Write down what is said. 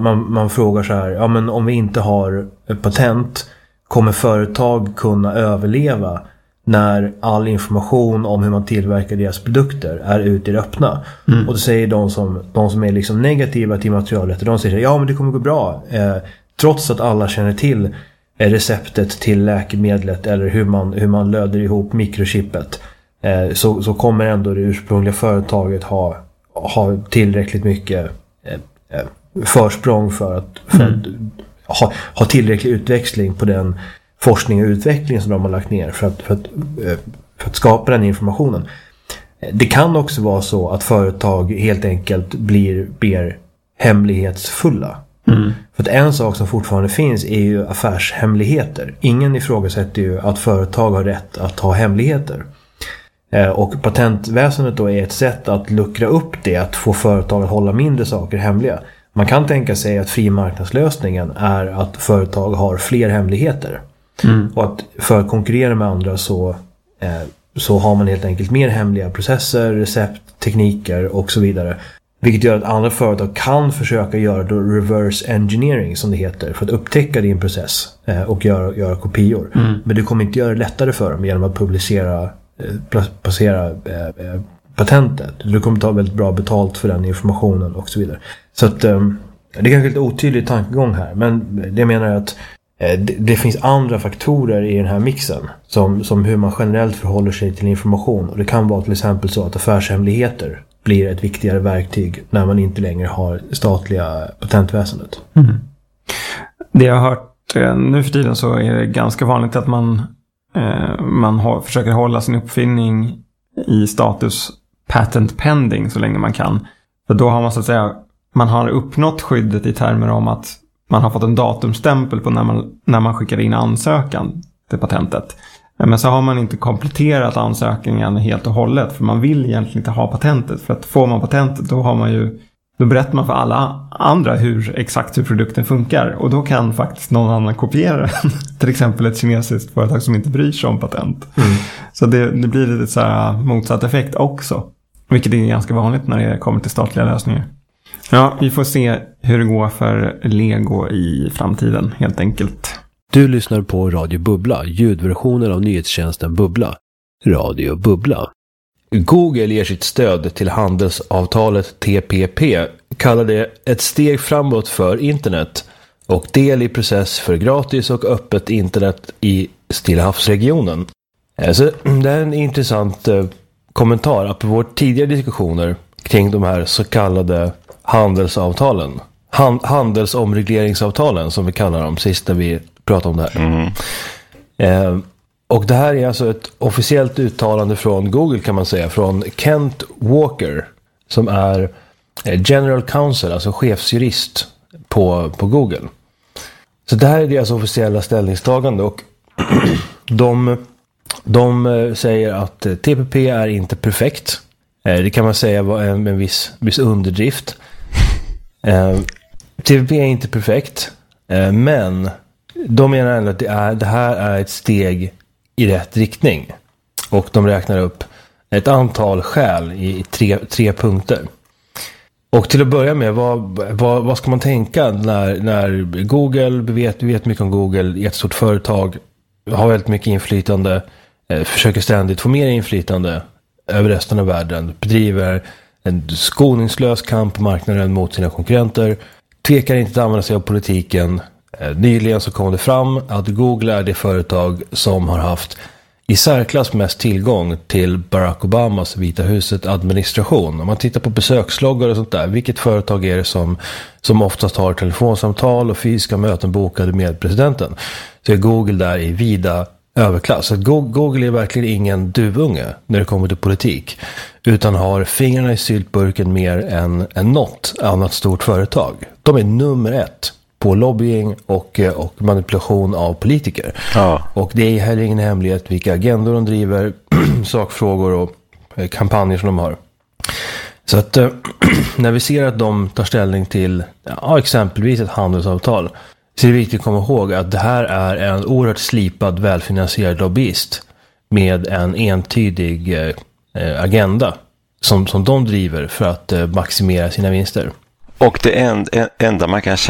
Man frågar så här, ja men om vi inte har ett patent, kommer företag kunna överleva när all information om hur man tillverkar deras produkter är ute i det öppna? Och då säger de som är liksom negativa till materialet, de säger ja men det kommer gå bra, trots att alla känner till receptet till läkemedlet eller hur man löder ihop mikrochippet, så kommer ändå det ursprungliga företaget ha tillräckligt mycket försprång för att ha tillräcklig utväxling på den forskning och utveckling som de har lagt ner för att skapa den informationen. Det kan också vara så att företag helt enkelt blir mer hemlighetsfulla. För att en sak som fortfarande finns är ju affärshemligheter. Ingen ifrågasätter ju att företag har rätt att ha hemligheter. Och patentväsendet då är ett sätt att luckra upp det, att få företag att hålla mindre saker hemliga. Man kan tänka sig att frimarknadslösningen är att företag har fler hemligheter. Och att för att konkurrera med andra så har man helt enkelt mer hemliga processer, recept, tekniker och så vidare. Vilket gör att andra företag kan försöka göra då reverse engineering som det heter, för att upptäcka din process och göra kopior. Men du kommer inte göra det lättare för dem genom att placera patentet. Du kommer ta väldigt bra betalt för den informationen och så vidare. Så att det är kanske lite otydlig tankegång här, men det menar jag att det finns andra faktorer i den här mixen som hur man generellt förhåller sig till information. Och det kan vara till exempel så att affärshemligheter blir ett viktigare verktyg när man inte längre har statliga patentväsendet. Det jag har hört nu för tiden så är det ganska vanligt att man försöker hålla sin uppfinning i status patent pending så länge man kan. För då har man så att säga, man har uppnått skyddet i termer om att man har fått en datumstämpel på när man skickar in ansökan till patentet. Men så har man inte kompletterat ansökningen helt och hållet, för man vill egentligen inte ha patentet. För att får man patentet då berättar man för alla andra exakt hur produkten funkar. Och då kan faktiskt någon annan kopiera den. Till exempel ett kinesiskt företag som inte bryr sig om patent. Så det blir lite så här motsatt effekt också. Vilket är ganska vanligt när det kommer till statliga lösningar. Ja, vi får se hur det går för Lego i framtiden helt enkelt. Du lyssnar på Radio Bubbla, ljudversionen av nyhetstjänsten Bubbla. Radio Bubbla. Google ger sitt stöd till handelsavtalet TPP, kallar det ett steg framåt för internet och del i process för gratis och öppet internet i Stillahavsregionen. Så det är en intressant kommentar på våra tidigare diskussioner kring de här så kallade handelsavtalen. Handelsomregleringsavtalen som vi kallar dem sist när vi pratade om det här. Och det här är alltså ett officiellt uttalande från Google kan man säga, från Kent Walker som är General Counsel, alltså chefsjurist på Google. Så det här är deras officiella ställningstagande och de säger att TPP är inte perfekt. Det kan man säga var en viss underdrift. TPP är inte perfekt, men de menar ändå att det här är ett steg i rätt riktning. Och de räknar upp ett antal skäl i tre punkter. Och till att börja med, vad ska man tänka när Google, vi vet mycket om Google, är ett stort företag, har väldigt mycket inflytande, försöker ständigt få mer inflytande över resten av världen, bedriver en skoningslös kamp på marknaden mot sina konkurrenter, tvekar inte att använda sig av politiken. Nyligen så kom det fram att Google är det företag som har haft i särklass mest tillgång till Barack Obamas Vita huset administration. Om man tittar på besöksloggar och sånt där, vilket företag är det som oftast har telefonsamtal och fysiska möten bokade med presidenten, så är Google där i vida överklass. Så Google är verkligen ingen duvunge när det kommer till politik, utan har fingrarna i syltburken mer än något annat stort företag. De är nummer 1 på lobbying och manipulation av politiker. Ja. Och det är heller ingen hemlighet vilka agendor de driver, sakfrågor och kampanjer som de har. Så att när vi ser att de tar ställning till exempelvis ett handelsavtal, så är det viktigt att komma ihåg att det här är en oerhört slipad, välfinansierad lobbyist med en entydig agenda som de driver för att maximera sina vinster. Och det enda man kan